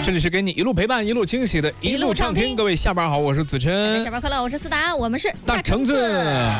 这里是给你一路陪伴一路惊喜的一路畅听，各位下班好，我是子琛， 下班快乐，我是思达，我们是大橙子。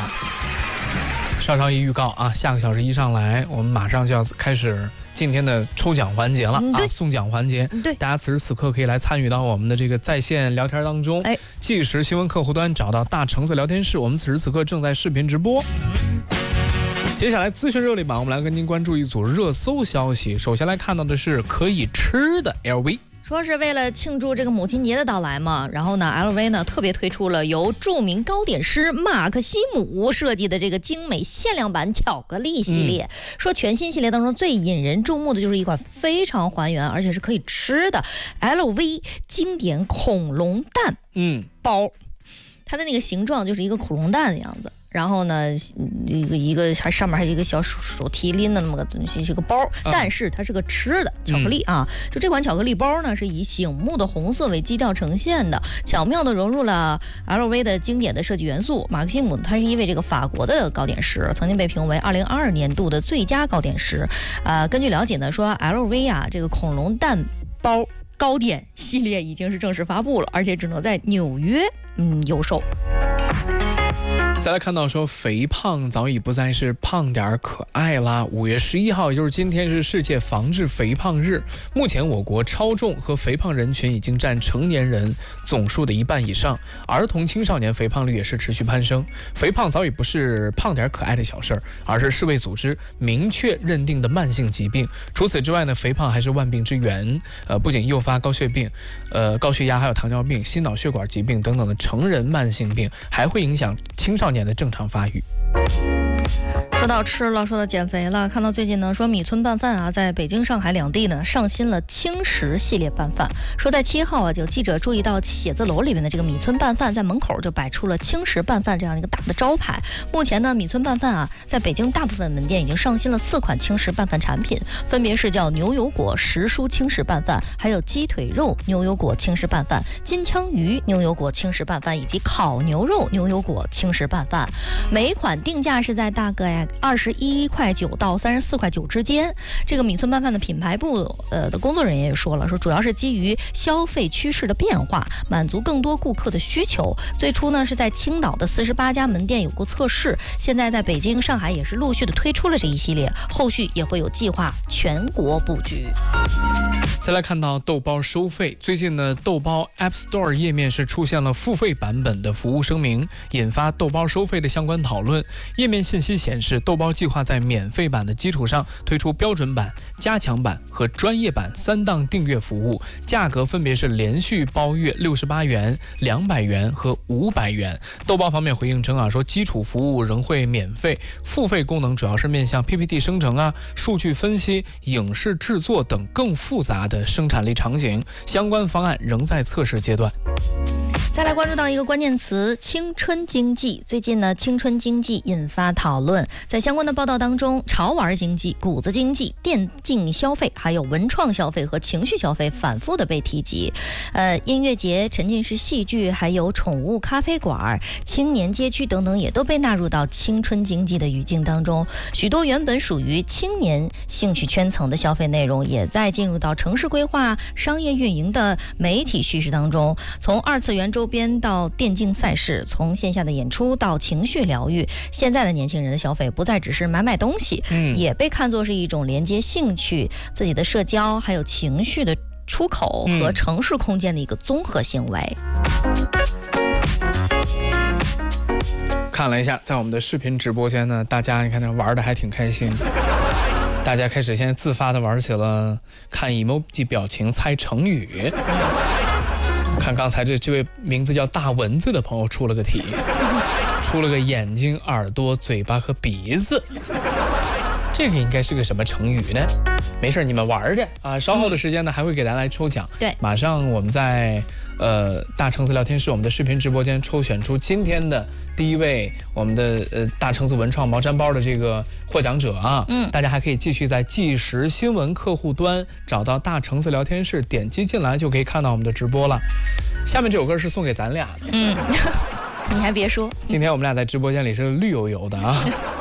稍一预告啊，下个小时一上来，我们马上就要开始今天的抽奖环节了啊，送奖环节。 对， 大家此时此刻可以来参与到我们的这个在线聊天当中。即时新闻客户端找到大橙子聊天室，我们此时此刻正在视频直播。接下来资讯热力榜，我们来跟您关注一组热搜消息。首先来看到的是可以吃的 LV。 说是为了庆祝这个母亲节的到来嘛，然后呢 LV 呢特别推出了由著名糕点师马克西姆设计的这个精美限量版巧克力系列。说全新系列当中最引人注目的就是一款非常还原而且是可以吃的 LV 经典恐龙蛋包，它的那个形状就是一个恐龙蛋的样子。然后呢，一个还上面还有一个小手提拎的那么个东西，是个包，但是它是个吃的巧克力啊。就这款巧克力包呢，是以醒目的红色为基调呈现的，巧妙地融入了 LV 的经典的设计元素。马克西姆他是一位这个法国的糕点师，曾经被评为2022年度的最佳糕点师。根据了解呢，说 LV 啊这个恐龙蛋包糕点系列已经是正式发布了，而且只能在纽约有售。 再来看到说肥胖早已不再是胖点可爱啦。5月11号，也就是今天，是世界防治肥胖日。目前我国超重和肥胖人群已经占成年人总数的1半以上，儿童青少年肥胖率也是持续攀升。肥胖早已不是胖点可爱的小事儿，而是世卫组织明确认定的慢性疾病。除此之外呢，肥胖还是万病之源，不仅诱发高血病、高血压，还有糖尿病、心脑血管疾病等等的成人慢性病，还会影响青少年的正常发育。 说到吃了，说到减肥了，看到最近呢，说米村拌饭啊，在北京、上海两地呢上新了轻食系列拌饭。说在7号啊，有记者注意到写字楼里面的这个米村拌饭在门口就摆出了轻食拌饭这样一个大的招牌。目前呢，米村拌饭啊，在北京大部分门店已经上新了4款轻食拌饭产品，分别是叫牛油果时蔬轻食拌饭，还有鸡腿肉牛油果轻食拌饭、金枪鱼牛油果轻食拌饭以及烤牛肉牛油果轻食拌饭。每一款定价是在大概21.9块到34.9块之间。这个米村拌饭的品牌部的工作人员也说了，说主要是基于消费趋势的变化，满足更多顾客的需求。最初呢是在青岛的48家门店有过测试，现在在北京、上海也是陆续的推出了这一系列，后续也会有计划全国布局。 再来看到豆包收费，最近呢，豆包 App Store 页面是出现了付费版本的服务声明，引发豆包收费的相关讨论。页面信息显示，豆包计划在免费版的基础上推出标准版、加强版和专业版3档订阅服务，价格分别是连续包月68元、200元和500元。豆包方面回应称啊，说基础服务仍会免费，付费功能主要是面向 PPT 生成啊、数据分析、影视制作等更复杂的生产力场景，相关方案仍在测试阶段。 再来关注到一个关键词，青春经济。最近呢，青春经济引发讨论，在相关的报道当中，潮玩经济、谷子经济、电竞消费，还有文创消费和情绪消费反复的被提及。音乐节、沉浸式戏剧，还有宠物咖啡馆、青年街区等等，也都被纳入到青春经济的语境当中。许多原本属于青年兴趣圈层的消费内容，也在进入到城市规划、商业运营的媒体叙事当中。从2次元周边到电竞赛事，从线下的演出到情绪疗愈，现在的年轻人的消费不再只是买东西，也被看作是一种连接兴趣、自己的社交还有情绪的出口和城市空间的一个综合行为。 看了一下，在我们的视频直播间呢，大家你看那玩的还挺开心。大家开始现在自发的玩起了看 emoji 表情猜成语。看刚才这位名字叫大蚊子的朋友出了个题，出了个眼睛、耳朵、嘴巴和鼻子，这个应该是个什么成语呢？没事，你们玩着啊。稍后的时间呢，还会给大家来抽奖。 对， 马上我们在大橙子聊天室我们的视频直播间抽选出今天的第一位我们的大橙子文创毛毡包的这个获奖者啊。大家还可以继续在即时新闻客户端找到大橙子聊天室，点击进来就可以看到我们的直播了。下面这首歌是送给咱俩的。 你还别说， 今天我们俩在直播间里是绿油油的啊。